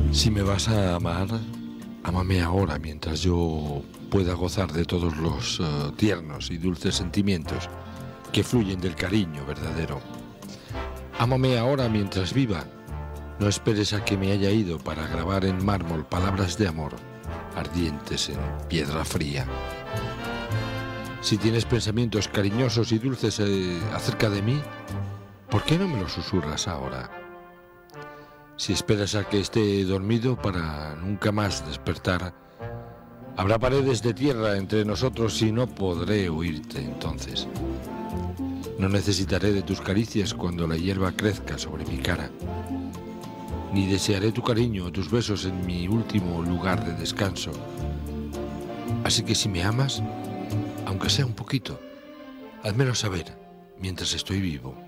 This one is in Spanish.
Si me vas a amar, ámame ahora mientras yo pueda gozar de todos los tiernos y dulces sentimientos que fluyen del cariño verdadero. Ámame ahora mientras viva. No esperes a que me haya ido para grabar en mármol palabras de amor ardientes en piedra fría. Si tienes pensamientos cariñosos y dulces acerca de mí, ¿por qué no me los susurras ahora? Si esperas a que esté dormido para nunca más despertar, habrá paredes de tierra entre nosotros y no podré oírte entonces. No necesitaré de tus caricias cuando la hierba crezca sobre mi cara, ni desearé tu cariño o tus besos en mi último lugar de descanso. Así que si me amas, aunque sea un poquito, házmelo saber mientras estoy vivo.